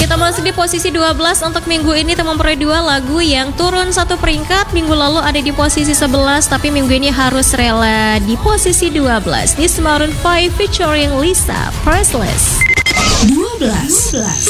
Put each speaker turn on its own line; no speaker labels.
Kita masuk di posisi 12 untuk minggu ini teman memperoleh 2 lagu yang turun 1 peringkat. Minggu lalu ada di posisi 11, tapi minggu ini harus rela di posisi 12. This Maroon 5 featuring Lisa, Priceless.
12.